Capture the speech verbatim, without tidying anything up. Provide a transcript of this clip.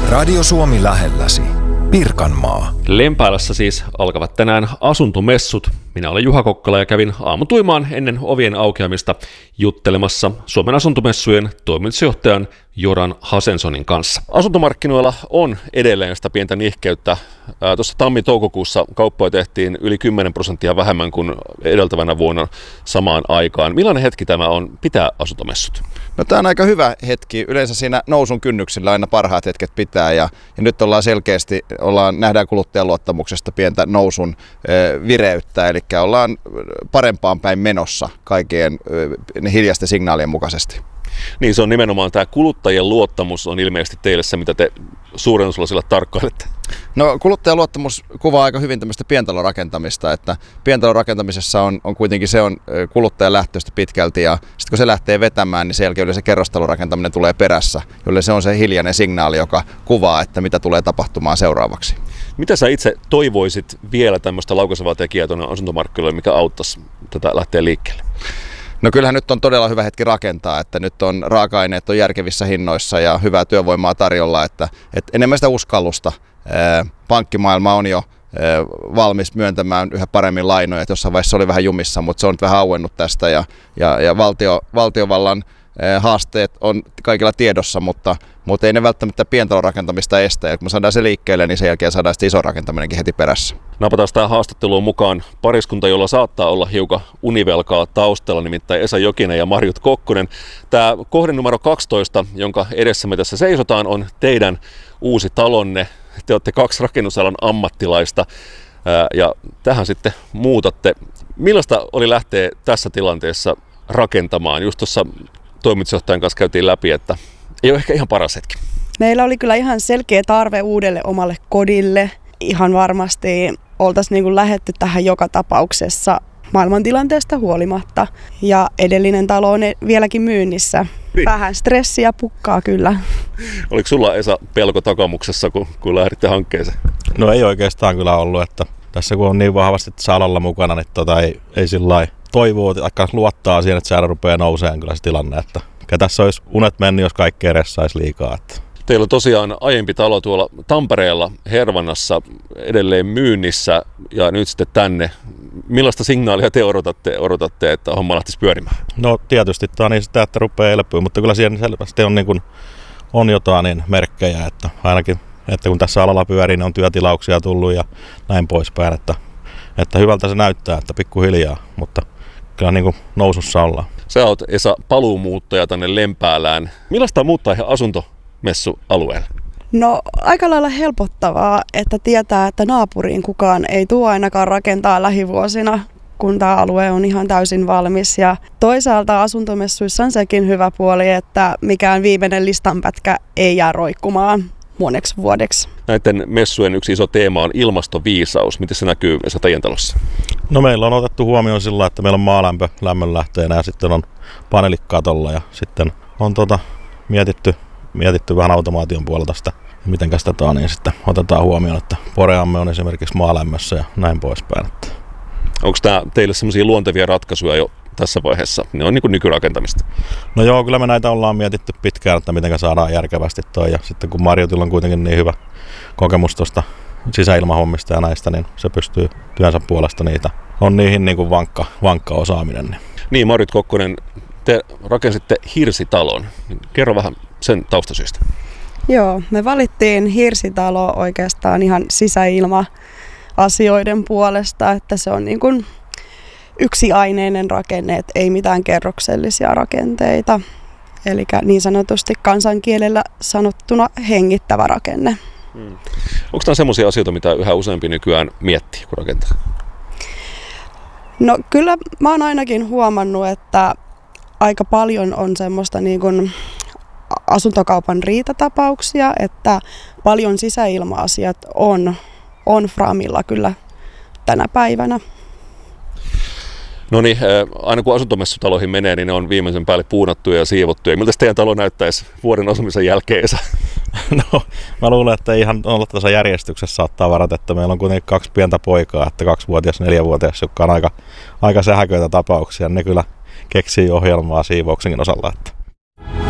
Radio Suomi lähelläsi. Pirkanmaa. Lempäälässä siis alkavat tänään asuntomessut. Minä olen Juha Kokkola ja kävin aamutuimaan ennen ovien aukeamista juttelemassa Suomen asuntomessujen toimitusjohtajan Joran Hasensonin kanssa. Asuntomarkkinoilla on edelleen sitä pientä nihkeyttä. Tuossa tammi-toukokuussa kauppoja tehtiin yli kymmenen prosenttia vähemmän kuin edeltävänä vuonna samaan aikaan. Millainen hetki tämä on pitää asuntomessut? No, tämä on aika hyvä hetki. Yleensä siinä nousun kynnyksillä aina parhaat hetket pitää ja, ja nyt ollaan selkeästi, ollaan, nähdään kuluttajan luottamuksesta pientä nousun ö, vireyttä, eli ollaan parempaan päin menossa kaikkien ö, hiljaisten signaalien mukaisesti. Niin, se on nimenomaan tämä kuluttajien luottamus on ilmeisesti teille se, mitä te suuren osalla sillä tarkkailette. No, kuluttajan luottamus kuvaa aika hyvin tämmöistä pientalorakentamista, että pientalorakentamisessa on, on kuitenkin se on kuluttajan lähtöistä pitkälti ja sitten kun se lähtee vetämään, niin sen jälkeen yleensä kerrostalorakentaminen tulee perässä, jolle se on se hiljainen signaali, joka kuvaa, että mitä tulee tapahtumaan seuraavaksi. Mitä sä itse toivoisit vielä tämmöistä laukaisevaa tekijää tuonne asuntomarkkinoille, mikä auttaisi tätä lähteä liikkeelle? No, kyllähän nyt on todella hyvä hetki rakentaa, että nyt on raaka-aineet on järkevissä hinnoissa ja hyvää työvoimaa tarjolla, että, että enemmän sitä uskallusta. Pankkimaailma on jo valmis myöntämään yhä paremmin lainoja, että jossain vaiheessa oli vähän jumissa, mutta se on nyt vähän auennut tästä ja, ja, ja valtio, valtiovallan haasteet on kaikilla tiedossa, mutta, mutta ei ne välttämättä pientalorakentamista estä. Ja kun me saadaan se liikkeelle, niin sen jälkeen saadaan sitten iso rakentaminenkin heti perässä. Napataan tähän haastatteluun mukaan pariskunta, jolla saattaa olla hiukan univelkaa taustalla, nimittäin Esa Jokinen ja Marjut Kokkonen. Tämä kohde numero kaksitoista, jonka edessä me tässä seisotaan, on teidän uusi talonne. Te olette kaksi rakennusalan ammattilaista ja tähän sitten muutatte. Millaista oli lähteä tässä tilanteessa rakentamaan? Just tuossa toimitusjohtajan kanssa käytiin läpi, että ei ole ehkä ihan paras hetki. Meillä oli kyllä ihan selkeä tarve uudelle omalle kodille. Ihan varmasti oltaisiin niin kuin lähdetty tähän joka tapauksessa maailmantilanteesta huolimatta. Ja edellinen talo on vieläkin myynnissä. Vähän stressiä pukkaa kyllä. Oliko sulla, Esa, pelko takamuksessa, kun, kun lähditte hankkeeseen? No, ei oikeastaan kyllä ollut, että tässä kun on niin vahvasti tässä alalla mukana, niin tota ei, ei sillä lailla toivoo, että luottaa siihen, että säädä rupeaa nousemaan kyllä se tilanne, että tässä olisi unet mennyt, jos kaikki edes saisi liikaa. Että. Teillä on tosiaan aiempi talo tuolla Tampereella Hervannassa edelleen myynnissä ja nyt sitten tänne. Millaista signaalia te odotatte, odotatte että homma lähtisi pyörimään? No, tietysti tämä on niin sitä, että rupeaa elpyä, mutta kyllä siellä selvästi on, niin kuin, on jotain niin merkkejä, että ainakin että kun tässä alalla pyörii, niin on työtilauksia tullut ja näin poispäin, että, että hyvältä se näyttää, että pikkuhiljaa, mutta kyllä niin kuin nousussa ollaan. Sä oot, Esa, paluumuuttaja tänne Lempäälään. Millaista on muuttaa ihan asuntomessualueelle? No, aika lailla helpottavaa, että tietää, että naapuriin kukaan ei tule ainakaan rakentaa lähivuosina, kun tämä alue on ihan täysin valmis. Ja toisaalta asuntomessuissa on sekin hyvä puoli, että mikään viimeinen listanpätkä ei jää roikkumaan moneksi vuodeksi. Näiden messujen yksi iso teema on ilmastoviisaus. Miten se näkyy Esa teidän talossa? No, meillä on otettu huomioon sillä, että meillä on maalämpö lämmönlähteenä ja sitten on paneelikatolla ja sitten on tota, mietitty, mietitty vähän automaation puolelta sitä, miten sitä taa, niin sitten otetaan huomioon, että poreamme on esimerkiksi maalämmössä ja näin poispäin. Onko tämä teille sellaisia luontevia ratkaisuja jo tässä vaiheessa? Ne on niin kuin nykyrakentamista. No joo, kyllä me näitä ollaan mietitty pitkään, että miten saadaan järkevästi toi. Ja sitten kun Marjutilla on kuitenkin niin hyvä kokemus tuosta sisäilmahommista ja näistä, niin se pystyy työnsä puolesta niitä. On niihin niin kuin vankka, vankka osaaminen. Niin, niin Marjut Kokkonen, te rakensitte hirsitalon. Kerro vähän sen taustasyistä. Joo, me valittiin hirsitalo oikeastaan ihan sisäilma-asioiden puolesta, että se on niin kuin yksiaineinen rakenne, että ei mitään kerroksellisia rakenteita. Eli niin sanotusti kansankielellä sanottuna hengittävä rakenne. Hmm. Onko nämä sellaisia asioita, mitä yhä useampi nykyään miettii, kun rakentaa? No, kyllä mä oon ainakin huomannut, että aika paljon on semmoista niin kuin asuntokaupan riitatapauksia, että paljon sisäilma-asiat on, on framilla kyllä tänä päivänä. No niin, aina kun asuntomessutaloihin menee, niin ne on viimeisen päälle puunattuja ja siivottuja. Miltä teidän talo näyttäisi vuoden asumisen jälkeen, Esa? No, mä luulen, että ei ihan olla tässä järjestyksessä saattaa varata, että meillä on kuitenkin kaksi pientä poikaa, että kaksivuotias, neljävuotias, jotka on aika, aika sähköitä tapauksia. Ne kyllä keksii ohjelmaa siivouksenkin osalla. Että